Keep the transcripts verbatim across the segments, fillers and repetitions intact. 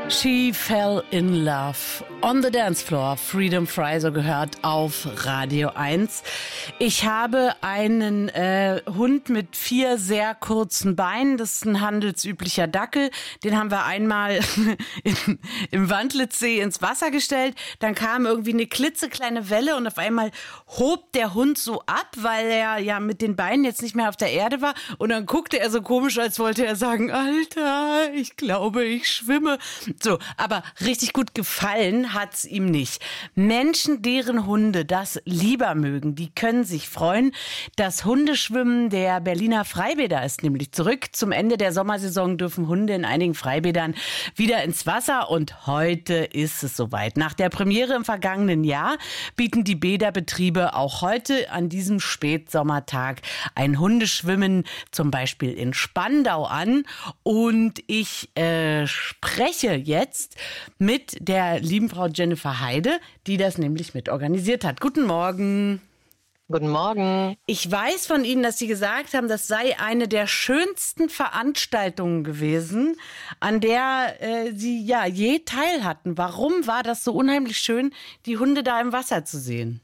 She fell in love on the dance floor. Freedom Fry, so gehört auf Radio eins. Ich habe einen äh, Hund mit vier sehr kurzen Beinen. Das ist ein handelsüblicher Dackel. Den haben wir einmal im, im Wandlitzsee ins Wasser gestellt. Dann kam irgendwie eine klitzekleine Welle und auf einmal hob der Hund so ab, weil er ja mit den Beinen jetzt nicht mehr auf der Erde war. Und dann guckte er so komisch, als wollte er sagen, Alter, ich glaube, ich schwimme. So, aber richtig gut gefallen hat's ihm nicht. Menschen, deren Hunde das lieber mögen, die können sich freuen. Das Hundeschwimmen der Berliner Freibäder ist nämlich zurück. Zum Ende der Sommersaison dürfen Hunde in einigen Freibädern wieder ins Wasser und heute ist es soweit. Nach der Premiere im vergangenen Jahr bieten die Bäderbetriebe auch heute an diesem Spätsommertag ein Hundeschwimmen zum Beispiel in Spandau an. Und ich äh, spreche jetzt mit der lieben Frau Jennifer Heide, die das nämlich mit organisiert hat. Guten Morgen. Guten Morgen. Ich weiß von Ihnen, dass Sie gesagt haben, das sei eine der schönsten Veranstaltungen gewesen, an der äh, Sie ja je teil hatten. Warum war das so unheimlich schön, die Hunde da im Wasser zu sehen?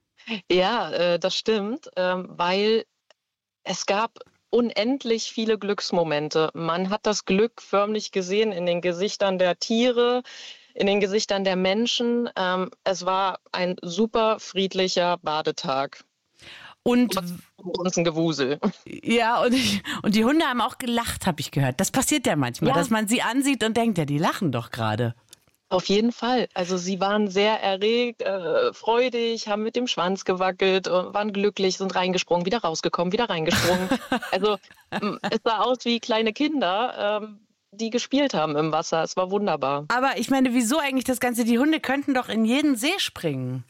Ja, äh, das stimmt, ähm, weil es gab unendlich viele Glücksmomente. Man hat das Glück förmlich gesehen in den Gesichtern der Tiere, in den Gesichtern der Menschen. Ähm, es war ein super friedlicher Badetag. Und uns ein Gewusel. Ja, und, ich, und die Hunde haben auch gelacht, habe ich gehört. Das passiert ja manchmal, ja, dass man sie ansieht und denkt, ja, die lachen doch gerade. Auf jeden Fall. Also sie waren sehr erregt, äh, freudig, haben mit dem Schwanz gewackelt, waren glücklich, sind reingesprungen, wieder rausgekommen, wieder reingesprungen. Also es sah aus wie kleine Kinder, ähm, die gespielt haben im Wasser. Es war wunderbar. Aber ich meine, wieso eigentlich das Ganze? Die Hunde könnten doch in jeden See springen.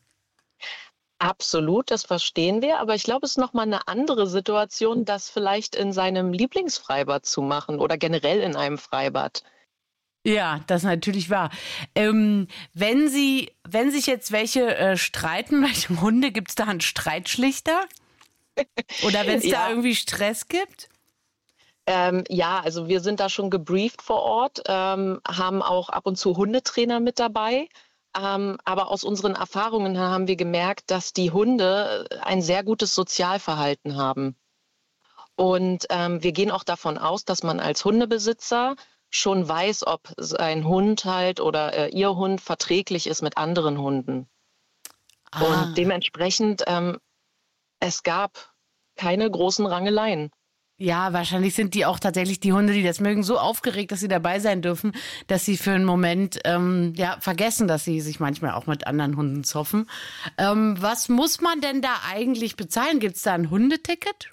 Absolut, das verstehen wir. Aber ich glaube, es ist nochmal eine andere Situation, das vielleicht in seinem Lieblingsfreibad zu machen oder generell in einem Freibad. Ja, das natürlich wahr. Ähm, wenn Sie, wenn sich jetzt welche äh, streiten, welche Hunde, gibt es da einen Streitschlichter? Oder wenn es ja. da irgendwie Stress gibt? Ähm, ja, also wir sind da schon gebrieft vor Ort, ähm, haben auch ab und zu Hundetrainer mit dabei. Ähm, aber aus unseren Erfahrungen haben wir gemerkt, dass die Hunde ein sehr gutes Sozialverhalten haben. Und ähm, wir gehen auch davon aus, dass man als Hundebesitzer schon weiß, ob sein Hund halt oder äh, ihr Hund verträglich ist mit anderen Hunden. Ah. Und dementsprechend, ähm, es gab keine großen Rangeleien. Ja, wahrscheinlich sind die auch tatsächlich die Hunde, die das mögen, so aufgeregt, dass sie dabei sein dürfen, dass sie für einen Moment ähm, ja, vergessen, dass sie sich manchmal auch mit anderen Hunden zoffen. Ähm, was muss man denn da eigentlich bezahlen? Gibt es da ein Hundeticket?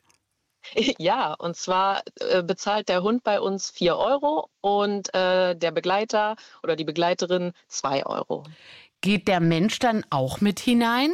Ja, und zwar äh, bezahlt der Hund bei uns vier Euro und äh, der Begleiter oder die Begleiterin zwei Euro. Geht der Mensch dann auch mit hinein?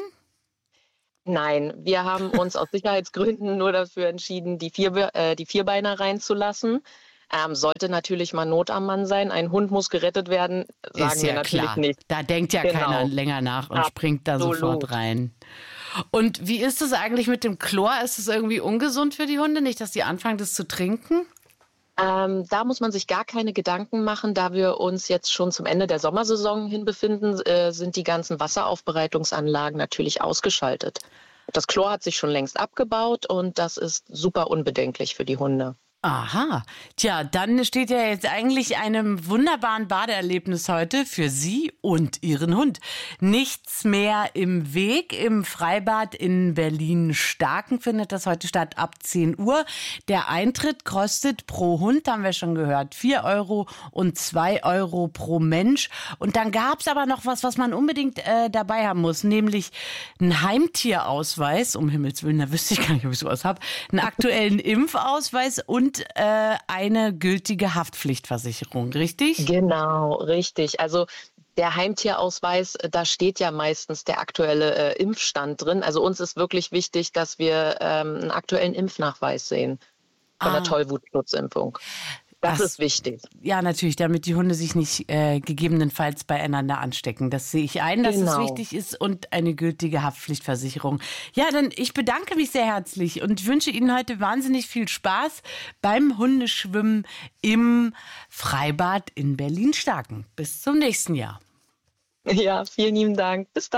Nein, wir haben uns aus Sicherheitsgründen nur dafür entschieden, die, Vier, äh, die Vierbeiner reinzulassen. Ähm, sollte natürlich mal Not am Mann sein. Ein Hund muss gerettet werden, sagen Ist ja wir natürlich klar. nicht. Da denkt ja genau. keiner länger nach und Absolut. springt da sofort rein. Und wie ist es eigentlich mit dem Chlor? Ist es irgendwie ungesund für die Hunde? Nicht, dass die anfangen, das zu trinken? Ähm, da muss man sich gar keine Gedanken machen, da wir uns jetzt schon zum Ende der Sommersaison hin befinden, äh, sind die ganzen Wasseraufbereitungsanlagen natürlich ausgeschaltet. Das Chlor hat sich schon längst abgebaut und das ist super unbedenklich für die Hunde. Aha. Tja, dann steht ja jetzt eigentlich einem wunderbaren Badeerlebnis heute für Sie und Ihren Hund. Nichts mehr im Weg. Im Freibad in Berlin-Starken findet das heute statt ab zehn Uhr. Der Eintritt kostet pro Hund, haben wir schon gehört, vier Euro und zwei Euro pro Mensch. Und dann gab es aber noch was, was man unbedingt äh, dabei haben muss, nämlich einen Heimtierausweis, um Himmels Willen, da wüsste ich gar nicht, ob ich sowas habe, einen aktuellen Impfausweis und äh, eine gültige Haftpflichtversicherung, richtig? Genau, richtig. Also der Heimtierausweis, da steht ja meistens der aktuelle äh, Impfstand drin. Also uns ist wirklich wichtig, dass wir ähm, einen aktuellen Impfnachweis sehen von ah. der Tollwutschutzimpfung. Das Ach, ist wichtig. Ja, natürlich, damit die Hunde sich nicht äh, gegebenenfalls beieinander anstecken. Das sehe ich ein, dass Genau. es wichtig ist und eine gültige Haftpflichtversicherung. Ja, dann ich bedanke mich sehr herzlich und wünsche Ihnen heute wahnsinnig viel Spaß beim Hundeschwimmen im Freibad in Berlin-Starken. Bis zum nächsten Jahr. Ja, vielen lieben Dank. Bis dann.